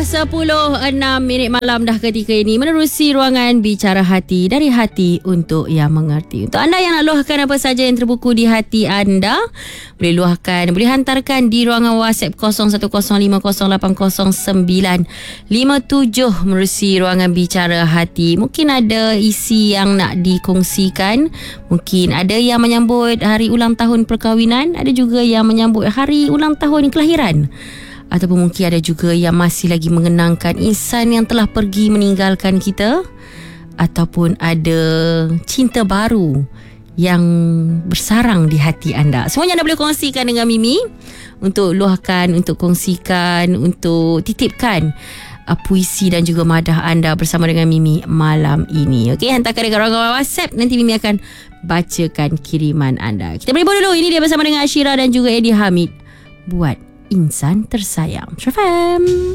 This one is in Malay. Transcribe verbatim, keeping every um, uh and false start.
sepuluh enam minit malam dah ketika ini menerusi ruangan Bicara Hati, dari hati untuk yang mengerti. Untuk anda yang nak luahkan apa saja yang terbuku di hati anda, boleh luahkan, boleh hantarkan di ruangan WhatsApp kosong satu kosong lima kosong lapan kosong sembilan lima tujuh menerusi ruangan Bicara Hati. Mungkin ada isi yang nak dikongsikan, mungkin ada yang menyambut hari ulang tahun perkahwinan, ada juga yang menyambut hari ulang tahun kelahiran, ataupun mungkin ada juga yang masih lagi mengenangkan insan yang telah pergi meninggalkan kita, ataupun ada cinta baru yang bersarang di hati anda. Semuanya anda boleh kongsikan dengan Mimi, untuk luahkan, untuk kongsikan, untuk titipkan uh, puisi dan juga madah anda bersama dengan Mimi malam ini. Okey, hantarkan dekat ruangan WhatsApp, nanti Mimi akan bacakan kiriman anda. Kita beri dulu. Ini dia bersama dengan Ashira dan juga Eddie Hamid, Buat Insan Tersayang. Syafam.